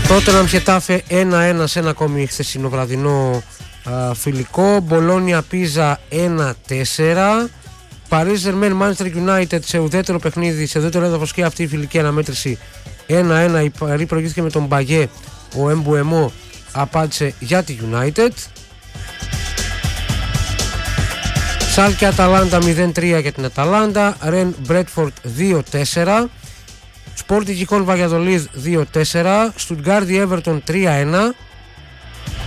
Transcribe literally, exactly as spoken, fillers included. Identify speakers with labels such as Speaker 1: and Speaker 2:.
Speaker 1: Τότεναμ Χετάφε ένα ένα σε ένα ακόμη χθεσινοβραδινό α, φιλικό. Μπολόνια Πίζα ένα τέσσερα. Paris Germain Manchester United σε ουδέτερο παιχνίδι, σε ουδέτερο έδαφος και αυτή η φιλική αναμέτρηση ένα ένα. Η Παρί προηγήθηκε με τον Μπαγέ. Ο Εμπουεμό απάντησε για τη United. Σάλκε Αταλάντα μηδέν τρία για την Αταλάντα. Ρεν Μπρέτφορντ δύο τέσσερα. Σπόρτι Γικόν Βαγιαδολίδ δύο τέσσερα. Στουτγκάρδι Εύερτον τρία ένα.